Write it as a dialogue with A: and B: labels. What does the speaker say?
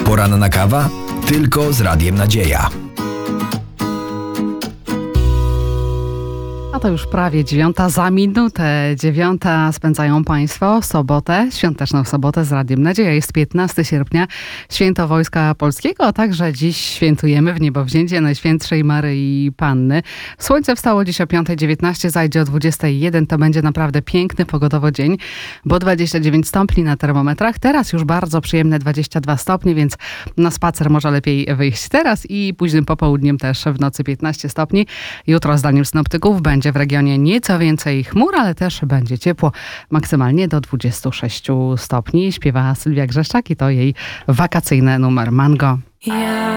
A: Poranna kawa? Tylko z Radiem Nadzieja.
B: A to już prawie 9:00, za minutę 9:00 spędzają Państwo sobotę, świąteczną sobotę z Radiem Nadzieja. Jest 15 sierpnia, święto Wojska Polskiego, a także dziś świętujemy w niebowzięcie Najświętszej Maryi Panny. Słońce wstało dziś o 5:19, zajdzie o 21:00. To będzie naprawdę piękny pogodowo dzień, bo 29 stopni na termometrach. Teraz już bardzo przyjemne 22 stopnie, więc na spacer może lepiej wyjść teraz i późnym popołudniem też w nocy 15 stopni. Jutro zdaniem synoptyków będzie w regionie nieco więcej chmur, ale też będzie ciepło, maksymalnie do 26 stopni. Śpiewa Sylwia Grzeszczak i to jej wakacyjny numer Mango.